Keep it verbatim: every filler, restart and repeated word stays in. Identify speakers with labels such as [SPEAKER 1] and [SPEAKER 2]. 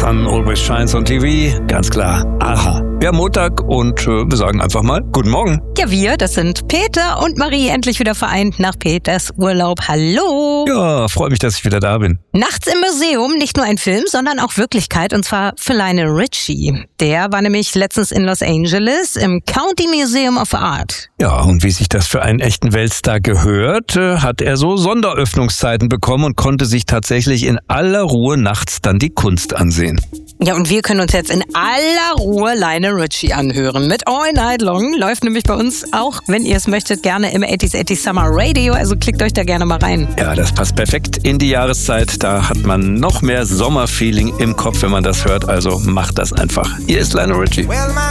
[SPEAKER 1] Sun always shines on T V. Ganz klar. Aha. Wir haben Montag und äh, wir sagen einfach mal Guten Morgen.
[SPEAKER 2] Ja, wir, das sind Peter und Marie, endlich wieder vereint nach Peters Urlaub. Hallo.
[SPEAKER 1] Ja, freue mich, dass ich wieder da bin.
[SPEAKER 2] Nachts im Museum, nicht nur ein Film, sondern auch Wirklichkeit, und zwar für Lionel Richie. Der war nämlich letztens in Los Angeles im County Museum of Art.
[SPEAKER 1] Ja, und wie sich das für einen echten Weltstar gehört, äh, hat er so Sonderöffnungszeiten bekommen und konnte sich tatsächlich in aller Ruhe nachts dann die Kunst ansehen.
[SPEAKER 2] Ja, und wir können uns jetzt in aller Ruhe Lionel Richie anhören. Mit All Night Long läuft nämlich bei uns auch, wenn ihr es möchtet, gerne im achtziger achtziger Summer Radio. Also klickt euch da gerne mal rein.
[SPEAKER 1] Ja, das passt perfekt in die Jahreszeit. Da hat man noch mehr Sommerfeeling im Kopf, wenn man das hört. Also macht das einfach. Hier ist Lionel Richie.